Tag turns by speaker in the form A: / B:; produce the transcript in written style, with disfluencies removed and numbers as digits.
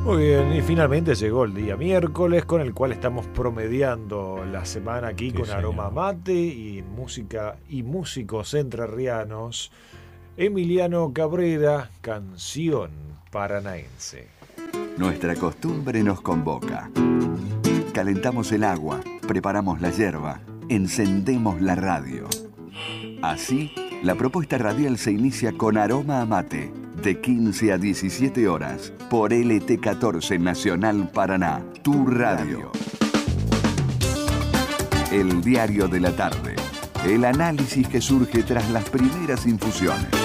A: Muy bien, y finalmente llegó el día miércoles con el cual estamos promediando la semana aquí
B: Sí,
A: con
B: señor.
A: Aroma Mate y música y músicos entrerrianos. Emiliano Cabrera, canción paranaense.
C: Nuestra costumbre nos convoca. Calentamos el agua, preparamos la yerba, encendemos la radio. Así, la propuesta radial se inicia con Aroma a Mate, de 15 a 17 horas, por LT14 Nacional Paraná, tu radio. El diario de la tarde, el análisis que surge tras las primeras infusiones.